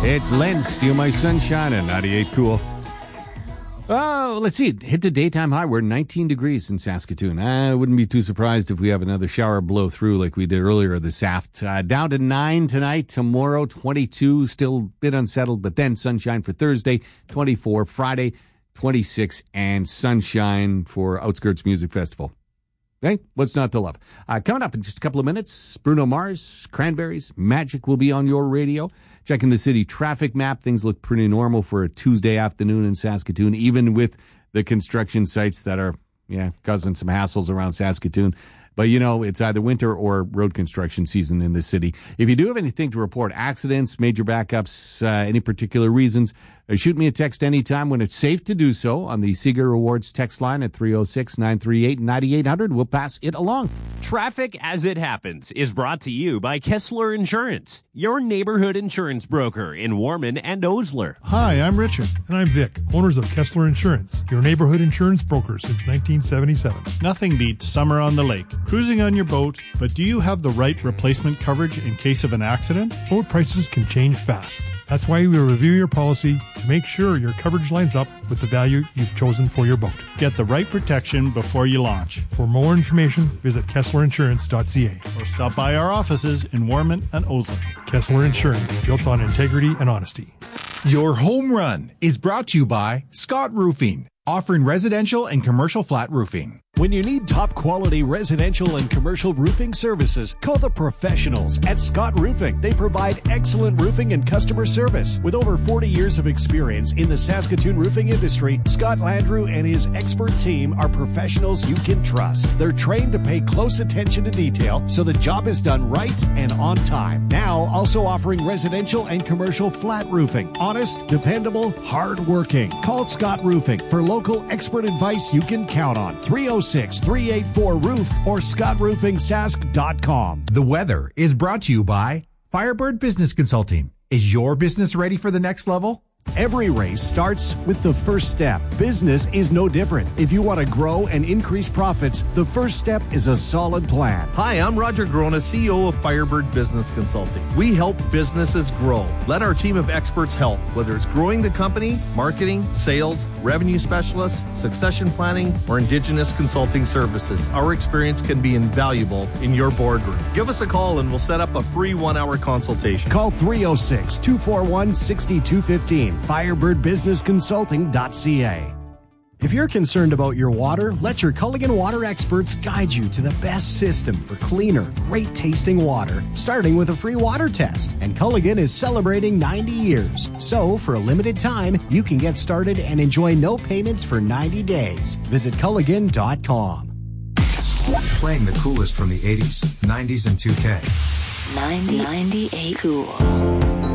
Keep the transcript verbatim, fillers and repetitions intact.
It's Len, Steal My Sunshine at ninety-eight Cool. Oh, let's see. Hit the daytime high. We're nineteen degrees in Saskatoon. I wouldn't be too surprised if we have another shower blow through like we did earlier this aft. Uh, down to nine tonight. Tomorrow, twenty-two. Still a bit unsettled, but then sunshine for Thursday, twenty-four. Friday, twenty-six. And sunshine for Outskirts Music Festival. Okay, what's not to love? Uh, coming up in just a couple of minutes, Bruno Mars, Cranberries, Magic will be on your radio. Checking the city traffic map, things look pretty normal for a Tuesday afternoon in Saskatoon, even with the construction sites that are, yeah, causing some hassles around Saskatoon. But, you know, it's either winter or road construction season in the city. If you do have anything to report, accidents, major backups, uh, any particular reasons, uh, shoot me a text anytime when it's safe to do so on the Seeger Rewards text line at three oh six, nine three eight, nine eight hundred. We'll pass it along. Traffic as it happens is brought to you by Kessler Insurance, your neighborhood insurance broker in Warman and Osler. Hi, I'm Richard. And I'm Vic, owners of Kessler Insurance, your neighborhood insurance broker since nineteen seventy-seven. Nothing beats summer on the lake, cruising on your boat, but do you have the right replacement coverage in case of an accident? Boat prices can change fast. That's why we will review your policy to make sure your coverage lines up with the value you've chosen for your boat. Get the right protection before you launch. For more information, visit kessler insurance dot c a or stop by our offices in Warman and Osler. Kessler Insurance, built on integrity and honesty. Your home run is brought to you by Scott Roofing, offering residential and commercial flat roofing. When you need top quality residential and commercial roofing services, call the professionals at Scott Roofing. They provide excellent roofing and customer service. With over forty years of experience in the Saskatoon roofing industry, Scott Landrew and his expert team are professionals you can trust. They're trained to pay close attention to detail so the job is done right and on time. Now also offering residential and commercial flat roofing. Honest, dependable, hard-working. Call Scott Roofing for local expert advice you can count on. three oh six, three eight four, roof or scott roofing sask dot com. The weather is brought to you by Firebird Business Consulting. Is your business ready for the next level? Every race starts with the first step. Business is no different. If you want to grow and increase profits, the first step is a solid plan. Hi, I'm Roger Grona, C E O of Firebird Business Consulting. We help businesses grow. Let our team of experts help, whether it's growing the company, marketing, sales, revenue specialists, succession planning, or indigenous consulting services. Our experience can be invaluable in your boardroom. Give us a call and we'll set up a free one-hour consultation. Call three oh six, two four one, six two one five. firebird business consulting dot c a. If you're concerned about your water, let your Culligan water experts guide you to the best system for cleaner, great-tasting water, starting with a free water test. And Culligan is celebrating ninety years. So, for a limited time, you can get started and enjoy no payments for ninety days. Visit culligan dot com. Playing the coolest from the eighties, nineties, and two K. ninety, ninety-eight Cool.